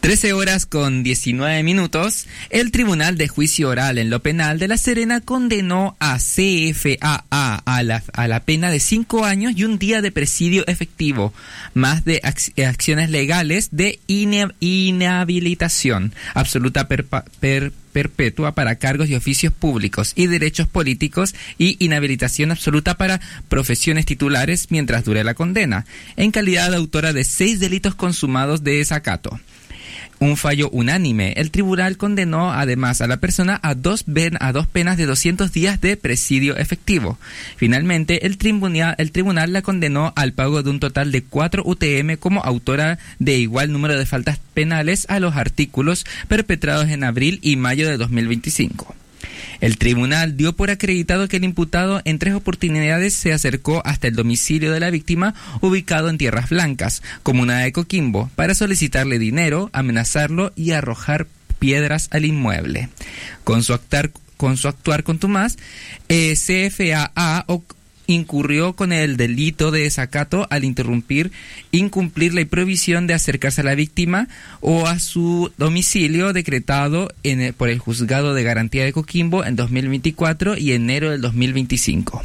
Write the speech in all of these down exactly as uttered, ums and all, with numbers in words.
trece horas con diecinueve minutos, el Tribunal de Juicio Oral en lo Penal de La Serena condenó a C F A A a la, a la pena de cinco años y un día de presidio efectivo, más de ac- acciones legales de ine- inhabilitación absoluta perpa- per, perpetua para cargos y oficios públicos y derechos políticos y inhabilitación absoluta para profesiones titulares mientras dure la condena, en calidad de autora de seis delitos consumados de desacato. Un fallo unánime. El tribunal condenó además a la persona a dos, ben, a dos penas de doscientos días de presidio efectivo. Finalmente, el tribunal, el tribunal la condenó al pago de un total de cuatro U T M como autora de igual número de faltas penales a los artículos perpetrados en abril y mayo de dos mil veinticinco. El tribunal dio por acreditado que el imputado en tres oportunidades se acercó hasta el domicilio de la víctima, ubicado en Tierras Blancas, comuna de Coquimbo, para solicitarle dinero, amenazarlo y arrojar piedras al inmueble. Con su actuar, con su actuar contumaz, eh, C F A A incurrió con el delito de desacato al interrumpir, incumplir la prohibición de acercarse a la víctima o a su domicilio decretado en el, por el Juzgado de Garantía de Coquimbo en dos mil veinticuatro y enero del dos mil veinticinco.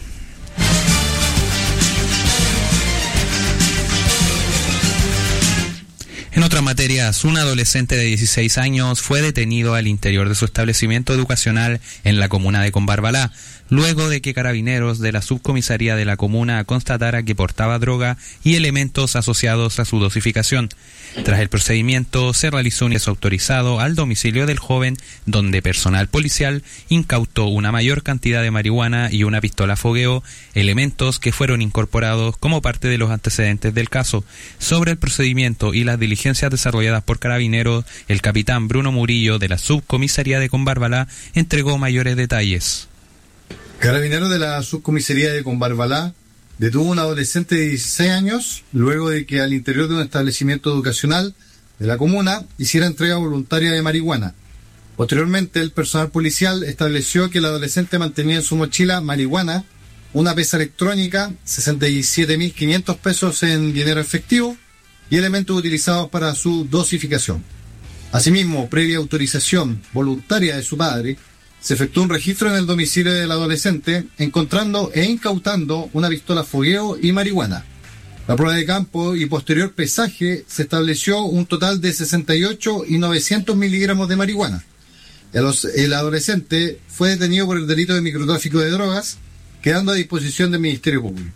En otras materias, un adolescente de dieciséis años fue detenido al interior de su establecimiento educacional en la comuna de Combarbalá, luego de que carabineros de la subcomisaría de la comuna constatara que portaba droga y elementos asociados a su dosificación. Tras el procedimiento, se realizó un ingreso autorizado al domicilio del joven, donde personal policial incautó una mayor cantidad de marihuana y una pistola fogueo, elementos que fueron incorporados como parte de los antecedentes del caso. Sobre el procedimiento y las diligencias desarrolladas por carabineros, el capitán Bruno Murillo, de la subcomisaría de Combarbalá, entregó mayores detalles. Carabineros de la subcomisaría de Combarbalá detuvo a un adolescente de dieciséis años luego de que al interior de un establecimiento educacional de la comuna hiciera entrega voluntaria de marihuana. Posteriormente, el personal policial estableció que el adolescente mantenía en su mochila marihuana, una pesa electrónica, sesenta y siete mil quinientos pesos en dinero efectivo y elementos utilizados para su dosificación. Asimismo, previa autorización voluntaria de su padre, se efectuó un registro en el domicilio del adolescente, encontrando e incautando una pistola fogueo y marihuana. La prueba de campo y posterior pesaje se estableció un total de sesenta y ocho y novecientos miligramos de marihuana. El, el adolescente fue detenido por el delito de microtráfico de drogas, quedando a disposición del Ministerio Público.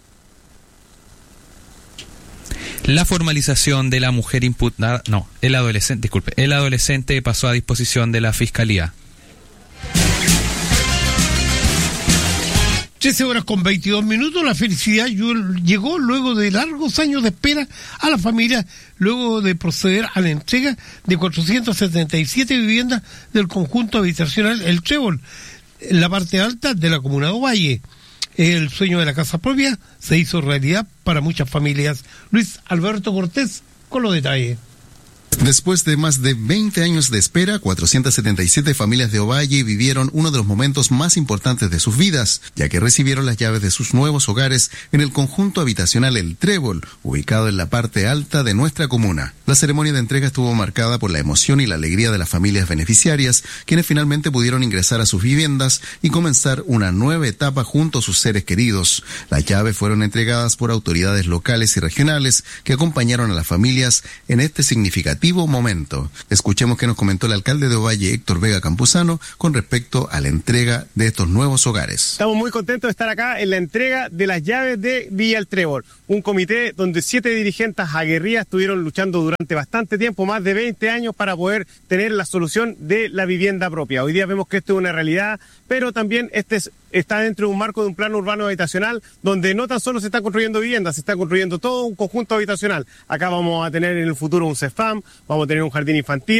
La formalización de la mujer imputada, no, el adolescente, disculpe, el adolescente pasó a disposición de la Fiscalía. trece horas con veintidós minutos, la felicidad llegó luego de largos años de espera a la familia, luego de proceder a la entrega de cuatrocientas setenta y siete viviendas del conjunto habitacional El Trébol, en la parte alta de la comuna de Ovalle. El sueño de la casa propia se hizo realidad para muchas familias. Luis Alberto Cortés con los detalles. Después de más de veinte años de espera, cuatrocientas setenta y siete familias de Ovalle vivieron uno de los momentos más importantes de sus vidas, ya que recibieron las llaves de sus nuevos hogares en el conjunto habitacional El Trébol, ubicado en la parte alta de nuestra comuna. La ceremonia de entrega estuvo marcada por la emoción y la alegría de las familias beneficiarias, quienes finalmente pudieron ingresar a sus viviendas y comenzar una nueva etapa junto a sus seres queridos. Las llaves fueron entregadas por autoridades locales y regionales que acompañaron a las familias en este significativo momento. Escuchemos qué nos comentó el alcalde de Ovalle, Héctor Vega Campuzano, con respecto a la entrega de estos nuevos hogares. Estamos muy contentos de estar acá en la entrega de las llaves de Villa El Trébol, un comité donde siete dirigentes aguerridas estuvieron luchando durante bastante tiempo, más de veinte años, para poder tener la solución de la vivienda propia. Hoy día vemos que esto es una realidad, pero también este es, está dentro de un marco de un plan urbano habitacional donde no tan solo se están construyendo viviendas, se está construyendo todo un conjunto habitacional. Acá vamos a tener en el futuro un CEFAM, vamos a tener un jardín infantil.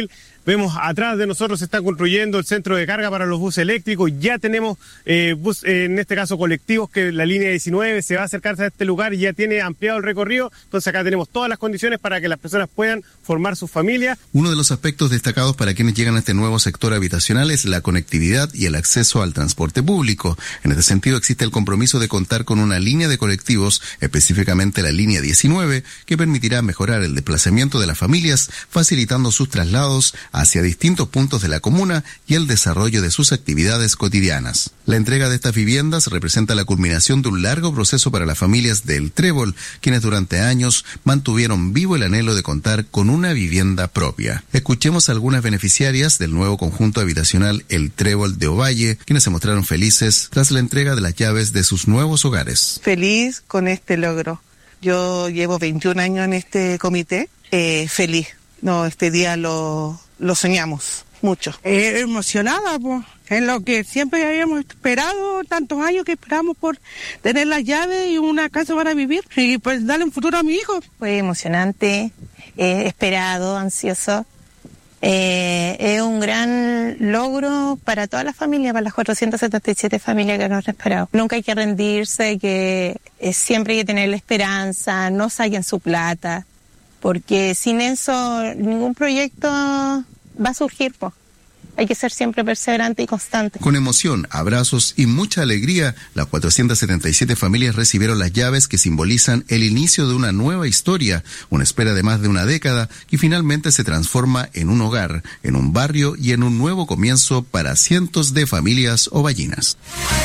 Vemos atrás de nosotros se está construyendo el centro de carga para los buses eléctricos. Ya tenemos eh, bus, eh, en este caso colectivos, que la línea diecinueve se va a acercarse a este lugar y ya tiene ampliado el recorrido. Entonces acá tenemos todas las condiciones para que las personas puedan formar sus familias. Uno de los aspectos destacados para quienes llegan a este nuevo sector habitacional es la conectividad y el acceso al transporte público. En este sentido existe el compromiso de contar con una línea de colectivos, específicamente la línea diecinueve, que permitirá mejorar el desplazamiento de las familias, facilitando sus traslados hacia distintos puntos de la comuna y el desarrollo de sus actividades cotidianas. La entrega de estas viviendas representa la culminación de un largo proceso para las familias del Trébol, quienes durante años mantuvieron vivo el anhelo de contar con una vivienda propia. Escuchemos a algunas beneficiarias del nuevo conjunto habitacional El Trébol de Ovalle, quienes se mostraron felices tras la entrega de las llaves de sus nuevos hogares. Feliz con este logro. Yo llevo veintiún años en este comité, eh, feliz. No, este día lo, lo soñamos mucho. Eh, emocionada, pues, en lo que siempre habíamos esperado, tantos años que esperamos por tener las llaves y una casa para vivir y pues darle un futuro a mi hijo. Fue emocionante, eh, esperado, ansioso. Eh, es un gran logro para toda la familia, para las cuatrocientas setenta y siete familias que nos han esperado. Nunca hay que rendirse, que eh, siempre hay que tener la esperanza, no saquen su plata, porque sin eso ningún proyecto va a surgir, po. Hay que ser siempre perseverante y constante. Con emoción, abrazos y mucha alegría, las cuatrocientas setenta y siete familias recibieron las llaves que simbolizan el inicio de una nueva historia, una espera de más de una década que finalmente se transforma en un hogar, en un barrio y en un nuevo comienzo para cientos de familias ovallinas.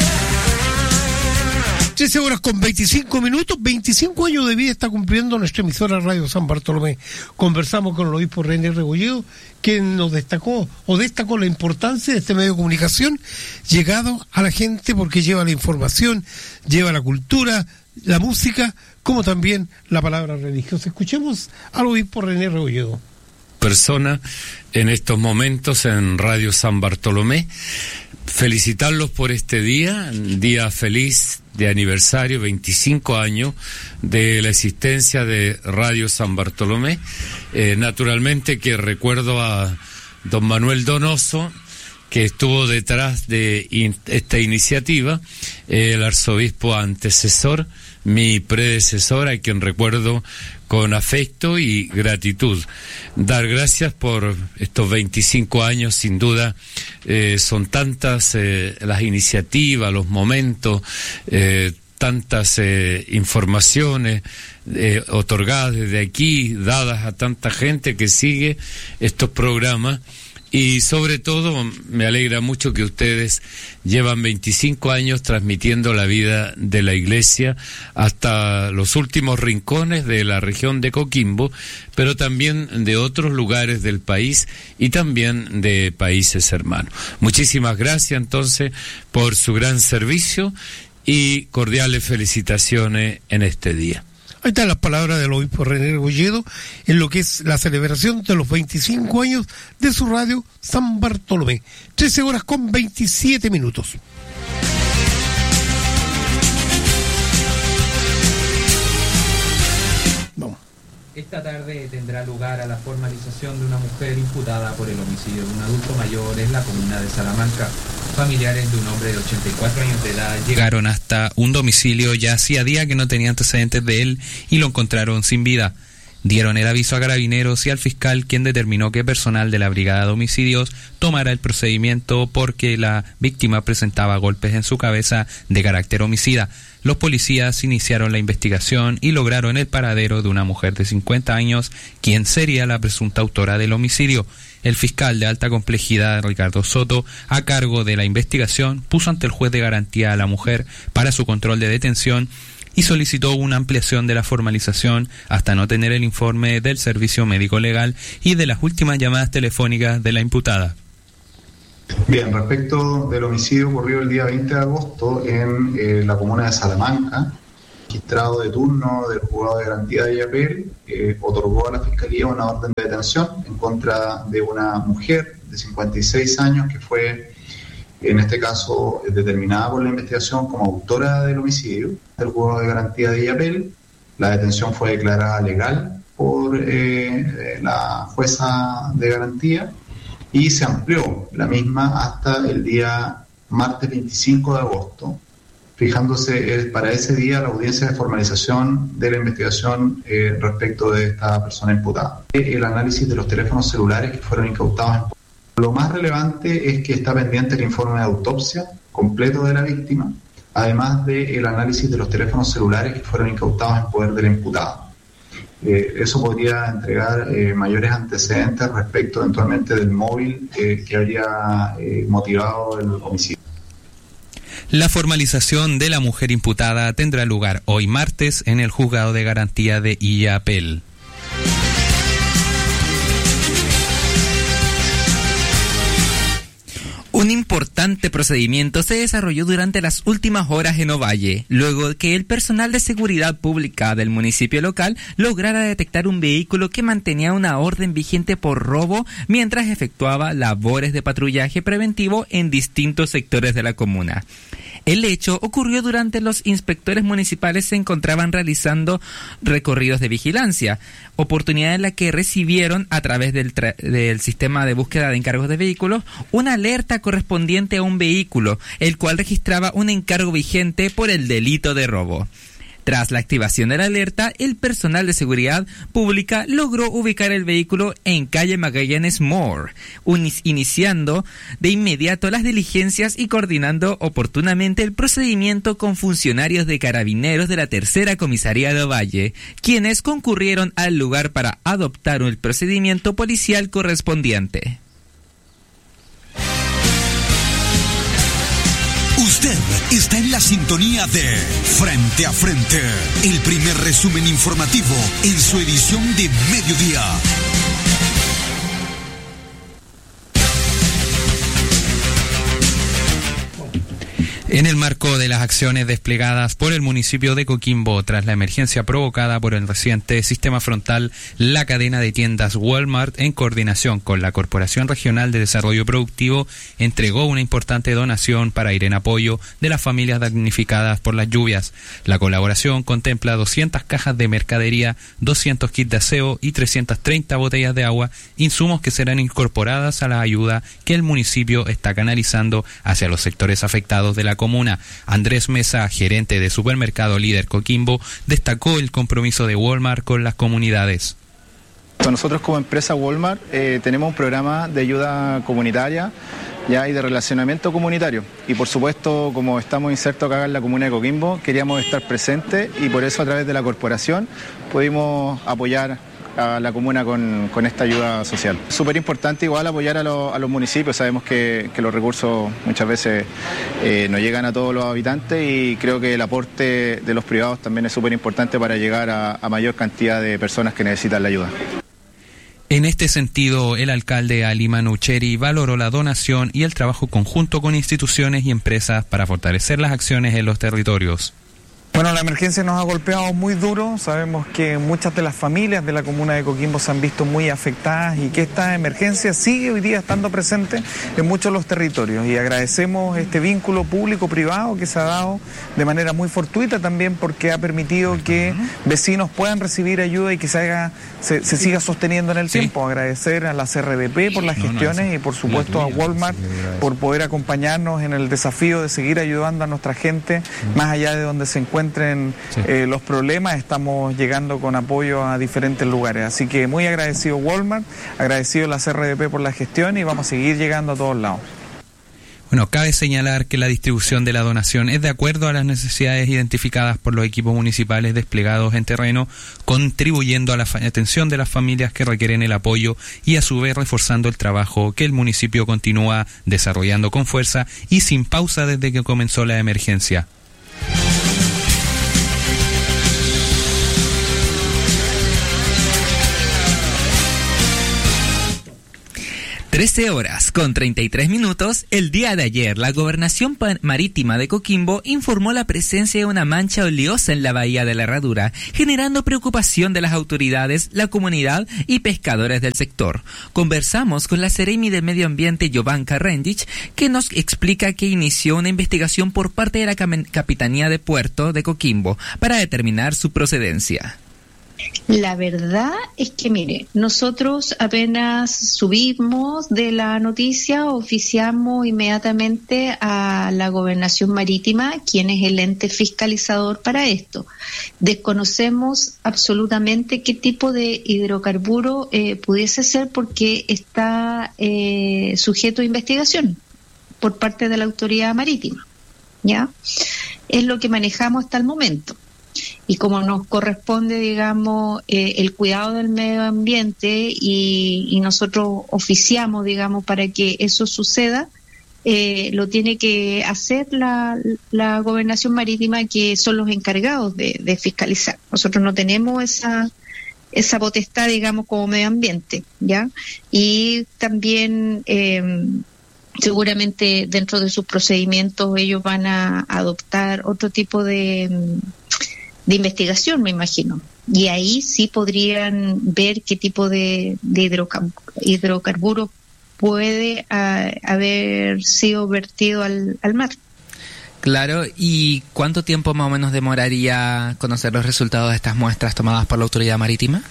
trece horas con veinticinco minutos, veinticinco años de vida está cumpliendo nuestra emisora Radio San Bartolomé. Conversamos con el obispo René Rebolledo, quien nos destacó o destacó la importancia de este medio de comunicación llegado a la gente, porque lleva la información, lleva la cultura, la música, como también la palabra religiosa. Escuchemos al obispo René Rebolledo. Persona en estos momentos en Radio San Bartolomé, felicitarlos por este día, día feliz de aniversario, veinticinco años de la existencia de Radio San Bartolomé. Eh, naturalmente que recuerdo a don Manuel Donoso, que estuvo detrás de in- esta iniciativa, eh, el arzobispo antecesor, mi predecesor, a quien recuerdo con afecto y gratitud. Dar gracias por estos veinticinco años, sin duda, eh, son tantas eh, las iniciativas, los momentos, eh, tantas eh, informaciones eh, otorgadas desde aquí, dadas a tanta gente que sigue estos programas. Y sobre todo me alegra mucho que ustedes llevan veinticinco años transmitiendo la vida de la Iglesia hasta los últimos rincones de la región de Coquimbo, pero también de otros lugares del país y también de países hermanos. Muchísimas gracias entonces por su gran servicio y cordiales felicitaciones en este día. Ahí están las palabras del obispo René Rebolledo en lo que es la celebración de los veinticinco años de su radio San Bartolomé. trece horas con veintisiete minutos. Vamos. Esta tarde tendrá lugar a la formalización de una mujer imputada por el homicidio de un adulto mayor en la comuna de Salamanca. Familiares de un hombre de ochenta y cuatro años de edad Llegaron hasta un domicilio ya hacía día que no tenía antecedentes de él y lo encontraron sin vida. Dieron el aviso a Carabineros y al fiscal, quien determinó que personal de la Brigada de Homicidios tomara el procedimiento porque la víctima presentaba golpes en su cabeza de carácter homicida. Los policías iniciaron la investigación y lograron el paradero de una mujer de cincuenta años, quien sería la presunta autora del homicidio. El fiscal de alta complejidad, Ricardo Soto, a cargo de la investigación, puso ante el juez de garantía a la mujer para su control de detención y solicitó una ampliación de la formalización hasta no tener el informe del Servicio Médico Legal y de las últimas llamadas telefónicas de la imputada. Bien, respecto del homicidio ocurrido el día veinte de agosto en eh, la comuna de Salamanca, magistrado de turno del juzgado de garantía de Illapel eh, otorgó a la Fiscalía una orden de detención en contra de una mujer de cincuenta y seis años que fue, en este caso, determinada por la investigación como autora del homicidio del juzgado de garantía de Illapel. La detención fue declarada legal por eh, la jueza de garantía y se amplió la misma hasta el día martes veinticinco de agosto, fijándose para ese día la audiencia de formalización de la investigación eh, respecto de esta persona imputada. El análisis de los teléfonos celulares que fueron incautados. Lo más relevante es que está pendiente el informe de autopsia completo de la víctima, además del análisis de los teléfonos celulares que fueron incautados en poder del imputado. Eh, eso podría entregar eh, mayores antecedentes respecto eventualmente del móvil eh, que habría eh, motivado el homicidio. La formalización de la mujer imputada tendrá lugar hoy martes en el Juzgado de Garantía de Illapel. Un importante procedimiento se desarrolló durante las últimas horas en Ovalle, luego de que el personal de seguridad pública del municipio local lograra detectar un vehículo que mantenía una orden vigente por robo mientras efectuaba labores de patrullaje preventivo en distintos sectores de la comuna. El hecho ocurrió durante los inspectores municipales se encontraban realizando recorridos de vigilancia, oportunidad en la que recibieron a través del, tra- del sistema de búsqueda de encargos de vehículos una alerta correspondiente a un vehículo, el cual registraba un encargo vigente por el delito de robo. Tras la activación de la alerta, el personal de seguridad pública logró ubicar el vehículo en calle Magallanes More, unis- iniciando de inmediato las diligencias y coordinando oportunamente el procedimiento con funcionarios de carabineros de la tercera comisaría de Ovalle, quienes concurrieron al lugar para adoptar el procedimiento policial correspondiente. Usted está en la sintonía de Frente a Frente, el primer resumen informativo en su edición de mediodía. En el marco de las acciones desplegadas por el municipio de Coquimbo tras la emergencia provocada por el reciente sistema frontal, la cadena de tiendas Walmart, en coordinación con la Corporación Regional de Desarrollo Productivo, entregó una importante donación para ir en apoyo de las familias damnificadas por las lluvias. La colaboración contempla doscientas cajas de mercadería, doscientos kits de aseo y trescientas treinta botellas de agua, insumos que serán incorporadas a la ayuda que el municipio está canalizando hacia los sectores afectados de la comuna. Andrés Mesa, gerente de Supermercado Líder Coquimbo, destacó el compromiso de Walmart con las comunidades. Nosotros como empresa Walmart eh, tenemos un programa de ayuda comunitaria ya y de relacionamiento comunitario, y por supuesto, como estamos insertos acá en la comuna de Coquimbo, queríamos estar presentes y por eso a través de la corporación pudimos apoyar a la comuna con, con esta ayuda social. Súper importante igual apoyar a, lo, a los municipios, sabemos que, que los recursos muchas veces eh, no llegan a todos los habitantes y creo que el aporte de los privados también es súper importante para llegar a, a mayor cantidad de personas que necesitan la ayuda. En este sentido, el alcalde Ali Manucheri valoró la donación y el trabajo conjunto con instituciones y empresas para fortalecer las acciones en los territorios. Bueno, la emergencia nos ha golpeado muy duro, sabemos que muchas de las familias de la comuna de Coquimbo se han visto muy afectadas y que esta emergencia sigue hoy día estando presente en muchos de los territorios, y agradecemos este vínculo público-privado que se ha dado de manera muy fortuita también, porque ha permitido que vecinos puedan recibir ayuda y que se haga se, se siga sosteniendo en el sí. tiempo. Agradecer a la C R D P por las gestiones no, no, y por supuesto a Walmart por poder acompañarnos en el desafío de seguir ayudando a nuestra gente más allá de donde se encuentra en sí. eh, los problemas. Estamos llegando con apoyo a diferentes lugares, así que muy agradecido Walmart, agradecido la C R D P por la gestión y vamos a seguir llegando a todos lados. Bueno, cabe señalar que la distribución de la donación es de acuerdo a las necesidades identificadas por los equipos municipales desplegados en terreno, contribuyendo a la fa- atención de las familias que requieren el apoyo y a su vez reforzando el trabajo que el municipio continúa desarrollando con fuerza y sin pausa desde que comenzó la emergencia. trece horas con treinta y tres minutos, el día de ayer, la Gobernación Marítima de Coquimbo informó la presencia de una mancha oleosa en la bahía de la Herradura, generando preocupación de las autoridades, la comunidad y pescadores del sector. Conversamos con la Seremi de Medio Ambiente, Jovanka Rendich, que nos explica que inició una investigación por parte de la Capitanía de Puerto de Coquimbo para determinar su procedencia. La verdad es que, mire, nosotros apenas subimos de la noticia, oficiamos inmediatamente a la Gobernación Marítima, quien es el ente fiscalizador para esto. Desconocemos absolutamente qué tipo de hidrocarburo eh, pudiese ser porque está eh, sujeto a investigación por parte de la autoridad marítima, ¿ya? Es lo que manejamos hasta el momento. Y como nos corresponde, digamos, eh, el cuidado del medio ambiente y, y nosotros oficiamos, digamos, para que eso suceda, eh, lo tiene que hacer la, la Gobernación Marítima, que son los encargados de, de fiscalizar. Nosotros no tenemos esa esa potestad, digamos, como medio ambiente, ¿ya? Y también eh, seguramente dentro de sus procedimientos ellos van a adoptar otro tipo de de investigación, me imagino. Y ahí sí podrían ver qué tipo de, de hidrocar- hidrocarburos puede a, haber sido vertido al, al mar. Claro, ¿y cuánto tiempo más o menos demoraría conocer los resultados de estas muestras tomadas por la autoridad marítima?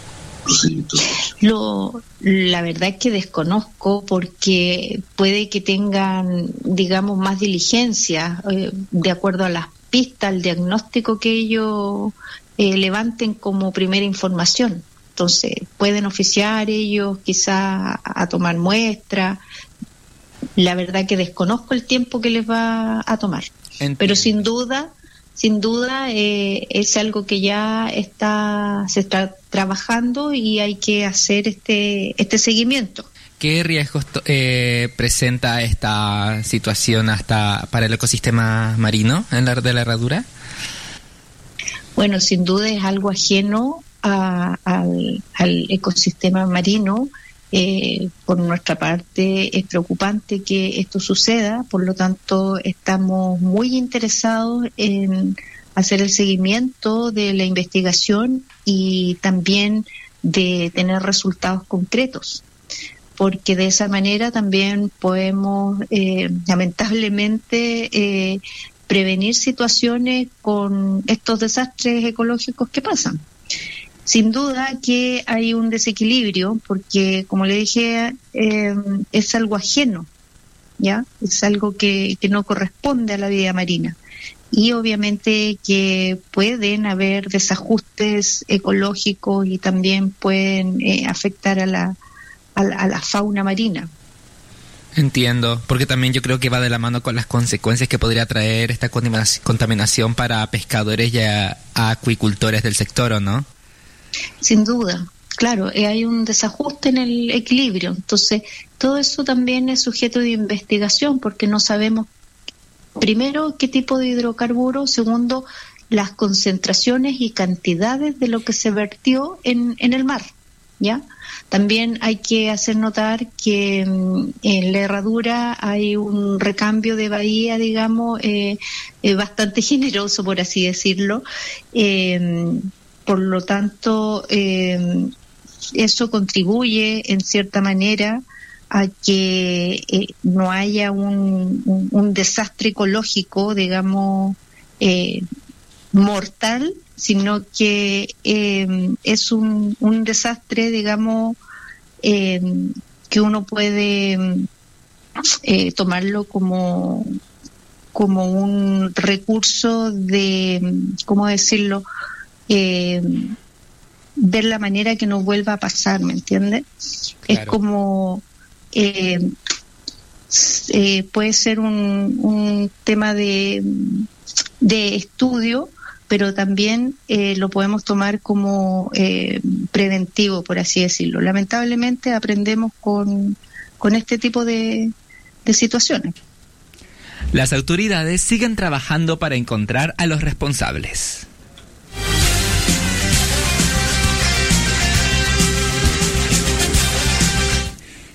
Lo, la verdad es que desconozco porque puede que tengan, digamos, más diligencia eh, de acuerdo a las pistas, al diagnóstico que ellos eh, levanten como primera información. Entonces, pueden oficiar ellos quizás a, a tomar muestras. La verdad que desconozco el tiempo que les va a tomar. Entiendo. Pero sin duda, sin duda eh, es algo que ya está se está trabajando y hay que hacer este este seguimiento. ¿Qué riesgos eh, presenta esta situación hasta para el ecosistema marino en la de la herradura? Bueno, sin duda es algo ajeno a, al, al ecosistema marino. Eh, por nuestra parte es preocupante que esto suceda, por lo tanto estamos muy interesados en hacer el seguimiento de la investigación y también de tener resultados concretos, porque de esa manera también podemos eh, lamentablemente eh, prevenir situaciones con estos desastres ecológicos que pasan. Sin duda que hay un desequilibrio porque, como le dije, eh, es algo ajeno, ¿ya? Es algo que, que no corresponde a la vida marina. Y obviamente que pueden haber desajustes ecológicos y también pueden eh, afectar a la A la, a la fauna marina. Entiendo, porque también yo creo que va de la mano con las consecuencias que podría traer esta contaminación para pescadores y a, a acuicultores del sector, ¿o no? Sin duda, claro, eh, hay un desajuste en el equilibrio. Entonces, todo eso también es sujeto de investigación porque no sabemos, primero, qué tipo de hidrocarburos, segundo, las concentraciones y cantidades de lo que se vertió en, en el mar, ¿ya? También hay que hacer notar que en la herradura hay un recambio de bahía, digamos, eh, eh, bastante generoso, por así decirlo. Eh, por lo tanto, eh, eso contribuye en cierta manera a que eh, no haya un, un, un desastre ecológico, digamos, eh, mortal, sino que eh, es un, un desastre, digamos, eh, que uno puede eh, tomarlo como, como un recurso de, ¿cómo decirlo?, eh, ver la manera que no vuelva a pasar, ¿me entiendes? Claro. Es como... Eh, eh, puede ser un, un tema de, de estudio, pero también eh, lo podemos tomar como eh, preventivo, por así decirlo. Lamentablemente aprendemos con, con este tipo de, de situaciones. Las autoridades siguen trabajando para encontrar a los responsables.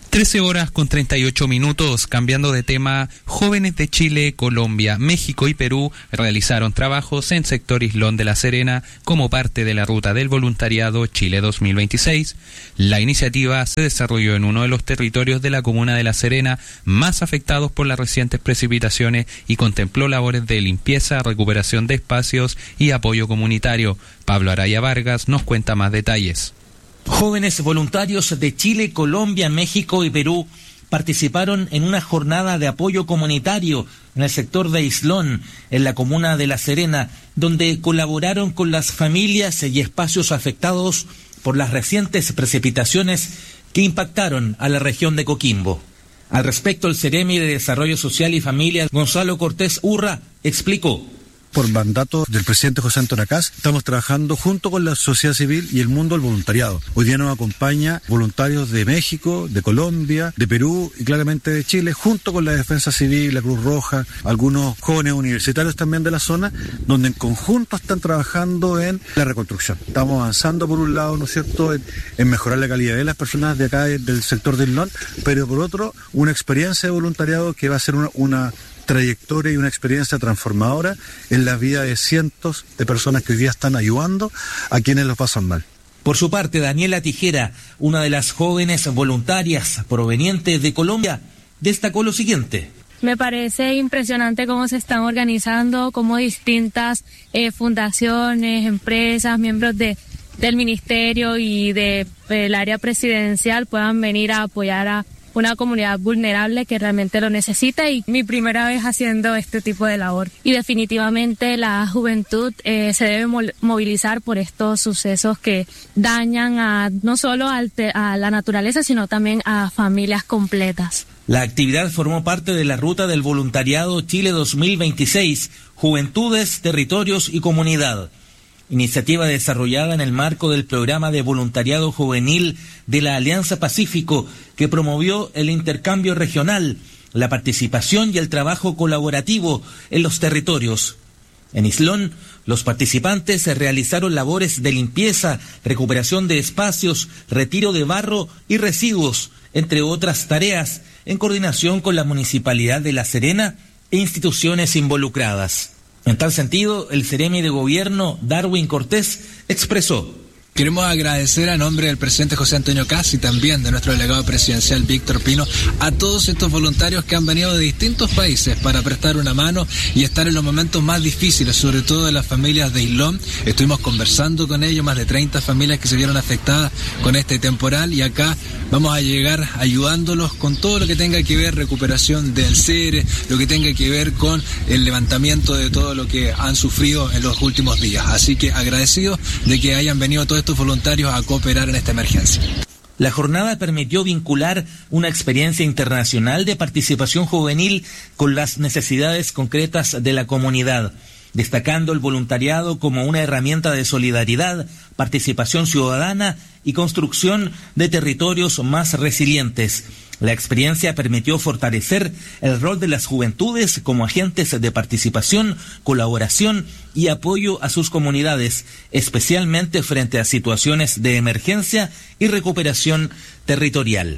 trece horas con treinta y ocho minutos, cambiando de tema, jóvenes de Chile, Colombia, México y Perú realizaron trabajos en sector Islón de la Serena como parte de la ruta del voluntariado Chile dos mil veintiséis. La iniciativa se desarrolló en uno de los territorios de la comuna de La Serena más afectados por las recientes precipitaciones y contempló labores de limpieza, recuperación de espacios y apoyo comunitario. Pablo Araya Vargas nos cuenta más detalles. Jóvenes voluntarios de Chile, Colombia, México y Perú participaron en una jornada de apoyo comunitario en el sector de Islón, en la comuna de La Serena, donde colaboraron con las familias y espacios afectados por las recientes precipitaciones que impactaron a la región de Coquimbo. Al respecto, el Ceremi de Desarrollo Social y Familia, Gonzalo Cortés Urra, explicó: por mandato del presidente José Antonio Caz, estamos trabajando junto con la sociedad civil y el mundo del voluntariado. Hoy día nos acompaña voluntarios de México, de Colombia, de Perú y claramente de Chile, junto con la Defensa Civil, la Cruz Roja, algunos jóvenes universitarios también de la zona, donde en conjunto están trabajando en la reconstrucción. Estamos avanzando por un lado, ¿no es cierto?, en, en mejorar la calidad de las personas de acá del sector del Islón, pero por otro, una experiencia de voluntariado que va a ser una, una trayectoria y una experiencia transformadora en la vida de cientos de personas que hoy día están ayudando a quienes los pasan mal. Por su parte, Daniela Tijera, una de las jóvenes voluntarias provenientes de Colombia, destacó lo siguiente: me parece impresionante cómo se están organizando, cómo distintas eh, fundaciones, empresas, miembros de del ministerio y de, del área presidencial puedan venir a apoyar a una comunidad vulnerable que realmente lo necesita, y mi primera vez haciendo este tipo de labor. Y definitivamente la juventud eh, se debe mo- movilizar por estos sucesos que dañan a no solo al te- a la naturaleza, sino también a familias completas. La actividad formó parte de la ruta del voluntariado Chile dos mil veintiséis, Juventudes, Territorios y Comunidad. Iniciativa desarrollada en el marco del programa de voluntariado juvenil de la Alianza Pacífico, que promovió el intercambio regional, la participación y el trabajo colaborativo en los territorios. En Islón, los participantes realizaron labores de limpieza, recuperación de espacios, retiro de barro y residuos, entre otras tareas, en coordinación con la Municipalidad de La Serena e instituciones involucradas. En tal sentido, el Ceremi de Gobierno, Darwin Cortés, expresó: queremos agradecer a nombre del presidente José Antonio Caz y también de nuestro delegado presidencial Víctor Pino a todos estos voluntarios que han venido de distintos países para prestar una mano y estar en los momentos más difíciles, sobre todo de las familias de Islón. Estuvimos conversando con ellos, más de treinta familias que se vieron afectadas con este temporal, y acá vamos a llegar ayudándolos con todo lo que tenga que ver recuperación del C E R E, lo que tenga que ver con el levantamiento de todo lo que han sufrido en los últimos días. Así que agradecidos de que hayan venido todos estos voluntarios a cooperar en esta emergencia. La jornada permitió vincular una experiencia internacional de participación juvenil con las necesidades concretas de la comunidad, destacando el voluntariado como una herramienta de solidaridad, participación ciudadana y construcción de territorios más resilientes. La experiencia permitió fortalecer el rol de las juventudes como agentes de participación, colaboración y apoyo a sus comunidades, especialmente frente a situaciones de emergencia y recuperación territorial.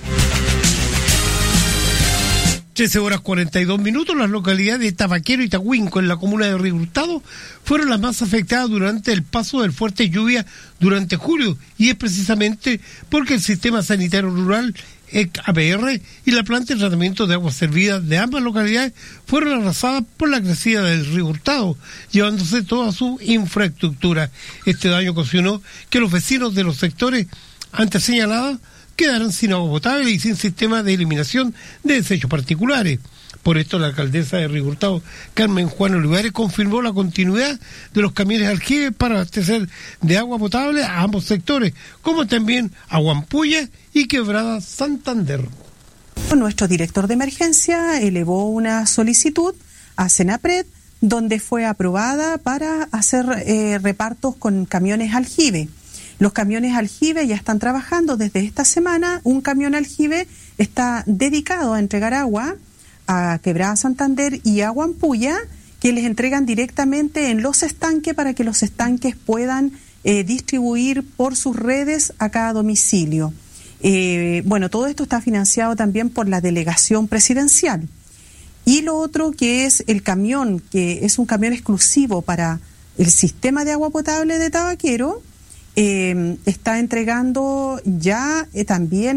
trece horas cuarenta y dos minutos, las localidades de Tabaquero y Tahuinco, en la comuna de Río Hurtado, fueron las más afectadas durante el paso del fuerte lluvia durante julio, y es precisamente porque el sistema sanitario rural, E C A P R, y la planta de tratamiento de aguas servidas de ambas localidades fueron arrasadas por la crecida del río Hurtado, llevándose toda su infraestructura. Este daño ocasionó que los vecinos de los sectores antes señalados quedaron sin agua potable y sin sistema de eliminación de desechos particulares. Por esto, la alcaldesa de Río Hurtado, Carmen Juan Olivares, confirmó la continuidad de los camiones aljibe para abastecer de agua potable a ambos sectores, como también a Huampuya y Quebrada Santander. Nuestro director de emergencia elevó una solicitud a Senapred, donde fue aprobada para hacer eh, repartos con camiones aljibe. Los camiones aljibe ya están trabajando desde esta semana. Un camión aljibe está dedicado a entregar agua a Quebrada Santander y a Huampuya, que les entregan directamente en los estanques para que los estanques puedan eh, distribuir por sus redes a cada domicilio. Eh, bueno, todo esto está financiado también por la delegación presidencial. Y lo otro que es el camión, que es un camión exclusivo para el sistema de agua potable de Tabaquero, eh, está entregando ya eh, también